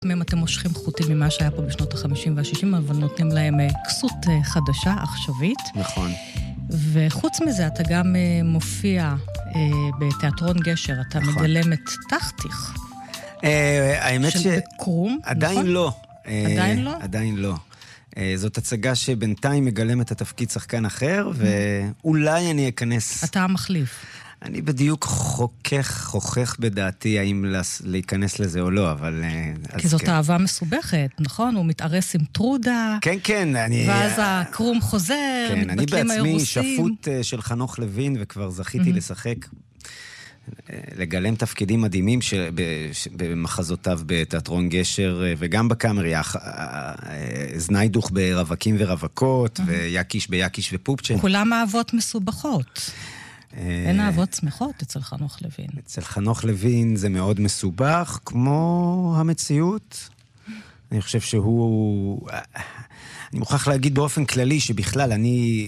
מהם אתם מושכים חוטים ממה שהיה פה בשנות ה-50 וה-60, אבל נותנים להם כסות חדשה, עכשווית. נכון. וחוץ מזה, אתה גם מופיע בתיאטרון גשר, אתה מגלם את תחתיך. האמת של בקרום, עדיין נכון? לא. עדיין לא? עדיין לא. זאת הצגה שבינתיים מגלם את התפקיד שחקן אחר, ואולי אני אכנס... אתה המחליף. אני בדיוק חוכך בדעתי האם להיכנס לזה או לא, אבל... כי זאת אהבה מסובכת, נכון? הוא מתארס עם טרודה. כן, כן, אני... ואז הקרום חוזר, כן, אני מתבטלים בעצמי האירוסים. שפוט של חנוך לוין, וכבר זכיתי לשחק, לגלם תפקידים מדהימים במחזותיו בתיאטרון גשר, וגם בקאמרי, זניידוך ברווקים ורווקות, ויקיש ביקיש ופופצ'ן. כולם אהבות מסובכות. אין אהבות שמחות אצל חנוך לוין. אצל חנוך לוין זה מאוד מסובך, כמו המציאות. אני חושב שהוא... אני מוכרח להגיד באופן כללי שבכלל אני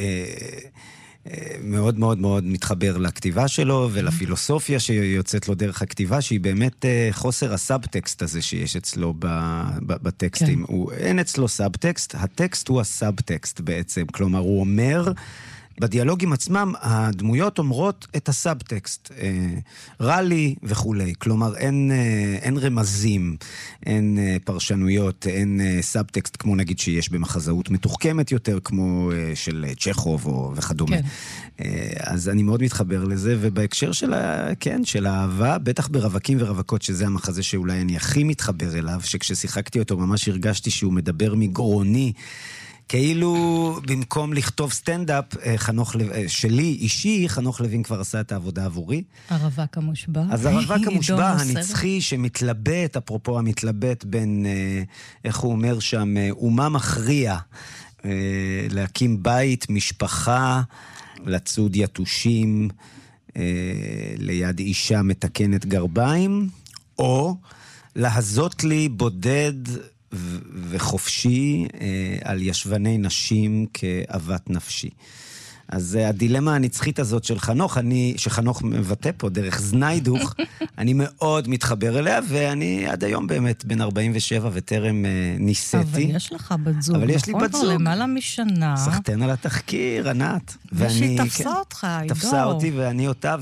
מאוד מאוד מאוד מתחבר לכתיבה שלו ולפילוסופיה שיוצאת לו דרך הכתיבה, שהיא באמת חוסר הסאבטקסט הזה שיש אצלו בטקסטים. אין אצלו סאבטקסט, הטקסט הוא הסאבטקסט בעצם. כלומר, הוא אומר... בדיאלוגים עצמם, הדמויות אומרות את הסאבטקסט, רע לי וכולי. כלומר, אין רמזים, אין פרשנויות, אין סאבטקסט כמו נגיד שיש במחזאות מתוחכמת יותר, כמו של צ'כוב וכדומה. כן. אז אני מאוד מתחבר לזה, ובהקשר של האהבה, בטח ברווקים ורווקות, שזה המחזה שאולי אני הכי מתחבר אליו, שכששיחקתי אותו ממש הרגשתי שהוא מדבר מגרוני, כאילו במקום לכתוב סטנדאפ, שלי, אישי, חנוך לוין כבר עשה את העבודה עבורי. הרווק המושבע. אז הרווק המושבע הנצחי שמתלבט, אפרופו המתלבט בין, איך הוא אומר שם, אומה מכריע, להקים בית, משפחה, לצוד יתושים, ליד אישה מתקנת גרביים, או להזות לי בודד וחופשי על ישבני נשים כאהבת נפשי. אז הדילמה הנצחית הזאת של חנוך, שחנוך מבטא פה דרך זניידוך, אני מאוד מתחבר אליה, ואני עד היום באמת בן 47 וטרם ניסיתי. אבל יש לך בת זוג, אבל יש לי בת זוג. למעלה משנה. סחתן על התחקיר, ענת. ושהיא תפסה אותך, עידו. תפסה אותי ואני אותה,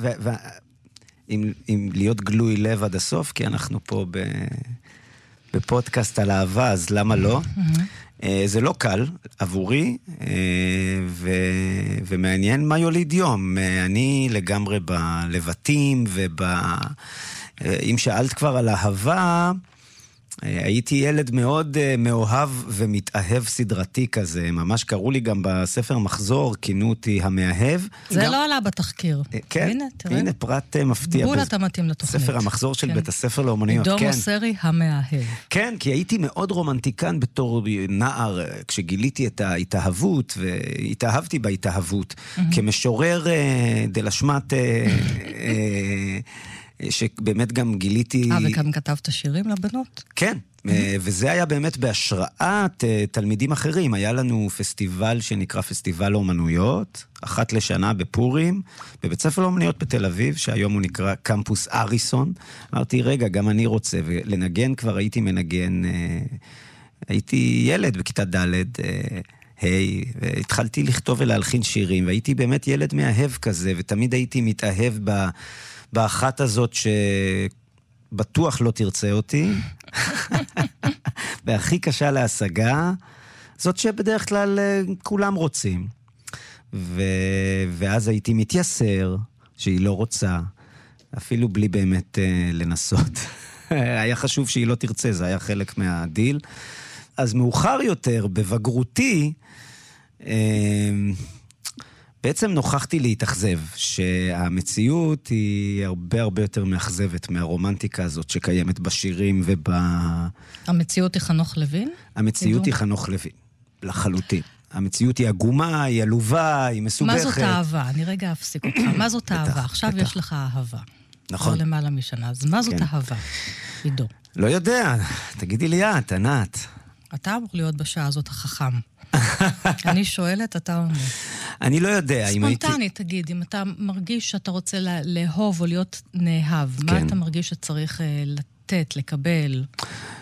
עם להיות גלוי לב עד הסוף, כי אנחנו פה בפודקאסט על אהבה, אז למה לא? זה לא קל עבורי, ומעניין מה יוליד יום. אני לגמרי בלבטים, אם שאלת כבר על אהבה, הייתי ילד מאוד מאוהב ומתאהב סדרתי כזה. ממש קראו לי גם בספר מחזור, כינו אותי המאהב. זה לא עלה בתחקיר. כן, הנה פרט מפתיע. בול אתה מתאים לתוכנית. ספר המחזור של בית הספר לאומניות. עידו מוסרי המאהב. כן, כי הייתי מאוד רומנטיקן בתור נער, כשגיליתי את ההתאהבות, והתאהבתי בהתאהבות, כמשורר דלשמת... שבאמת גם גיליתי... וגם כתבת שירים לבנות? כן, וזה היה באמת בהשראת תלמידים אחרים. היה לנו פסטיבל שנקרא פסטיבל אומנויות, אחת לשנה בפורים, בבית ספר לאומנויות בתל אביב, שהיום הוא נקרא קמפוס אריסון. אמרתי, רגע, גם אני רוצה, ולנגן כבר הייתי מנגן, הייתי ילד בכיתה ד', והתחלתי לכתוב ולהלחין שירים, והייתי באמת ילד מאהב כזה, ותמיד הייתי מתאהב באחת הזאת שבטוח לא תרצה אותי, והכי קשה להשגה, זאת שבדרך כלל כולם רוצים. ואז הייתי מתייסר שהיא לא רוצה, אפילו בלי באמת לנסות. היה חשוב שהיא לא תרצה, זה היה חלק מהדיל. אז מאוחר יותר, בבגרותי, בעצם נוכחתי להתאכזב, שהמציאות היא הרבה הרבה יותר מאכזבת מהרומנטיקה הזאת שקיימת בשירים המציאות היא חנוך לוין? המציאות היא חנוך לוין, לחלוטין. המציאות היא עגומה, היא עלובה, היא מסובכת. מה זאת אהבה? אני רגע אפסיק אותך. מה זאת אהבה? עכשיו יש לך אהבה. נכון. לא למעלה משנה. אז מה זאת אהבה? עידו. לא יודע. תגידי לי את, ענת. אתה אמור להיות בשעה הזאת החכם. אני שואלת, אתה אומר. אני לא יודע. ספונטנית, תגיד, אם אתה מרגיש שאתה רוצה לאהוב או להיות נאהב, מה אתה מרגיש שצריך לתת, לקבל?